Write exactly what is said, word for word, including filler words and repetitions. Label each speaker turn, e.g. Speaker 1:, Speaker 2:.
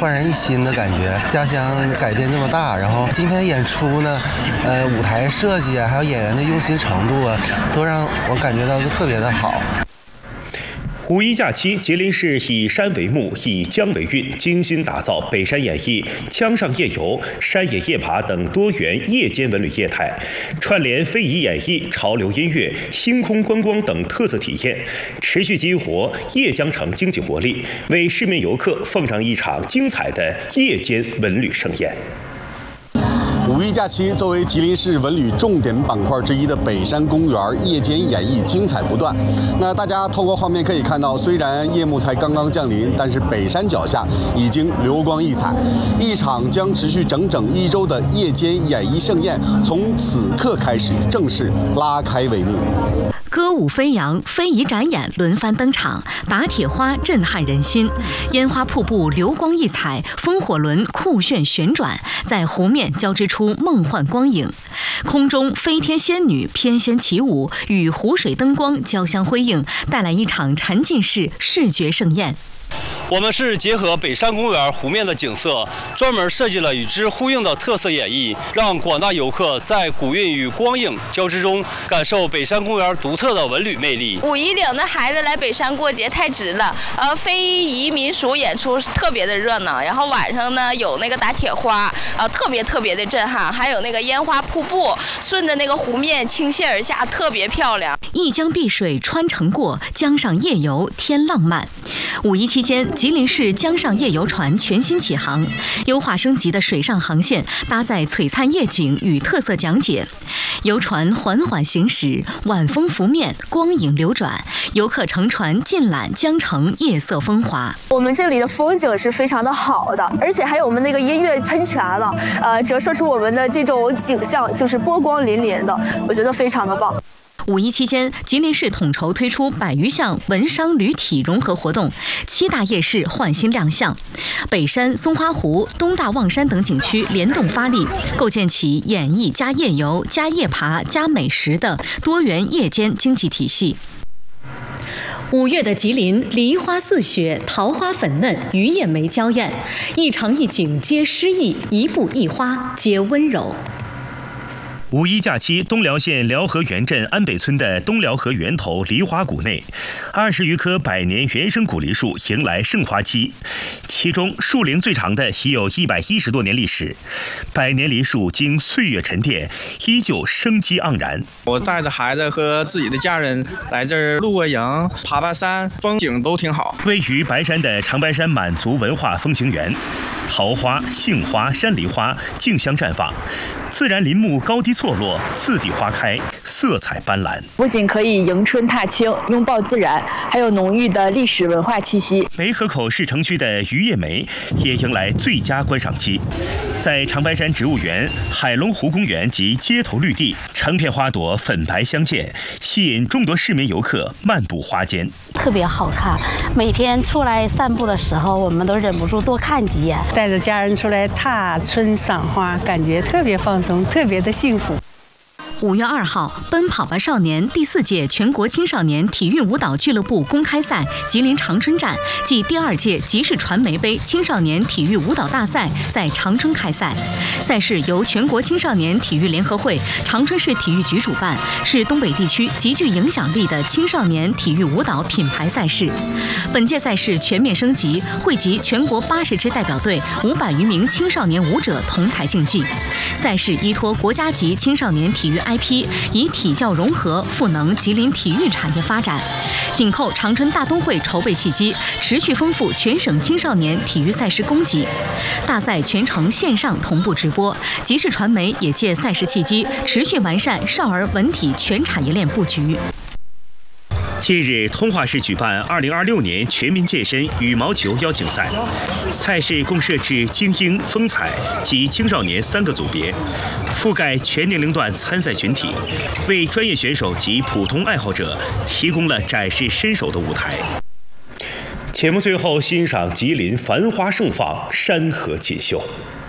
Speaker 1: 焕然一新的感觉。家乡改变这么大，然后今天演出呢，呃，舞台设计啊，还有演员的用心程度啊，都让我感觉到特别的好。
Speaker 2: 五一假期，吉林市以山为目，以江为韵，精心打造北山演艺、江上夜游、山野夜爬等多元夜间文旅业态，串联非遗演艺、潮流音乐、星空观光等特色体验，持续激活叶江城经济活力，为市民游客奉上一场精彩的夜间文旅盛宴。
Speaker 3: 五一假期，作为吉林市文旅重点板块之一的北山公园夜间演艺精彩不断。那大家透过画面可以看到，虽然夜幕才刚刚降临，但是北山脚下已经流光溢彩。一场将持续整整一周的夜间演艺盛宴，从此刻开始正式拉开帷幕。
Speaker 4: 歌舞飞扬，非遗展演轮番登场，打铁花震撼人心，烟花瀑布流光溢彩，风火轮酷炫旋转，在湖面交织出梦幻光影。空中飞天仙女翩跹起舞，与湖水灯光交相辉映，带来一场沉浸式视觉盛宴。
Speaker 5: 我们是结合北山公园湖面的景色，专门设计了与之呼应的特色演绎，让广大游客在古韵与光影交织中，感受北山公园独特的文旅魅力。
Speaker 6: 五一领的孩子来北山过节太值了，呃，非遗民俗演出特别的热闹，然后晚上呢有那个打铁花，呃，特别特别的震撼，还有那个烟花瀑布顺着那个湖面倾泻而下，特别漂亮。
Speaker 4: 一江碧水穿城过，江上夜游添浪漫。五一期间，吉林市江上夜游船全新启航，优化升级的水上航线搭载璀璨夜景与特色讲解，游船缓缓行驶，晚风拂面，光影流转，游客乘船尽览江城夜色风华。
Speaker 7: 我们这里的风景是非常的好的，而且还有我们那个音乐喷泉了，呃，折射出我们的这种景象，就是波光粼粼的，我觉得非常的棒。
Speaker 4: 五一期间，吉林市统筹推出百余项文商旅体融合活动，七大夜市焕新亮相，北山、松花湖、东大望山等景区联动发力，构建起演艺加夜游加夜爬加美食的多元夜间经济体系。五月的吉林，梨花似雪，桃花粉嫩，榆叶梅娇艳，一场一景皆诗意，一步一花皆温柔。
Speaker 2: 五一假期，东辽县辽河源镇安北村的东辽河源头梨花谷内，二十余棵百年原生古梨树迎来盛花期，其中树龄最长的已有一百一十多年历史。百年梨树经岁月沉淀，依旧生机盎然。
Speaker 8: 我带着孩子和自己的家人来这儿露个营、爬爬山，风景都挺好。
Speaker 2: 位于白山的长白山满族文化风情园，桃花、杏花、山梨花竞相绽放，自然林木高低错落，次第花开，色彩斑斓。
Speaker 9: 不仅可以迎春踏青、拥抱自然，还有浓郁的历史文化气息。
Speaker 2: 梅河口市城区的榆叶梅也迎来最佳观赏期，在长白山植物园、海龙湖公园及街头绿地，成片花朵粉白相间，吸引众多市民游客漫步花间。
Speaker 10: 特别好看，每天出来散步的时候，我们都忍不住多看几眼。
Speaker 11: 带着家人出来踏春赏花，感觉特别放松，特别的幸福。
Speaker 4: 五月二号，奔跑吧少年第四届全国青少年体育舞蹈俱乐部公开赛吉林长春站暨第二届吉氏传媒杯青少年体育舞蹈大赛在长春开赛。赛事由全国青少年体育联合会、长春市体育局主办，是东北地区极具影响力的青少年体育舞蹈品牌赛事。本届赛事全面升级，汇集全国八十支代表队、五百余名青少年舞者同台竞技。赛事依托国家级青少年体育 I P， 以体教融合赋能吉林体育产业发展，紧扣长春大冬会筹备契机，持续丰富全省青少年体育赛事供给。大赛全程线上同步直播，吉氏传媒也借赛事契机，持续完善少儿文体全产业链布局。
Speaker 2: 近日，通化市举办二零二六年全民健身羽毛球邀请赛，赛事共设置精英、风采及青少年三个组别，覆盖全年龄段参赛群体，为专业选手及普通爱好者提供了展示身手的舞台。节目最后欣赏吉林繁花盛放，山河锦绣。